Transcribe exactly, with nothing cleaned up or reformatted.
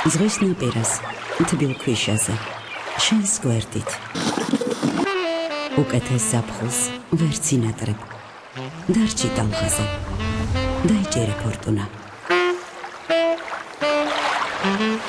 ზღვის ნაპირას, თბილ ქვიშაზე, შენს გვერდით. უკეთეს ზაფხულს ვერც ინატრებ. დარჩი ტალღაზე. დაიჭერე ფორტუნა.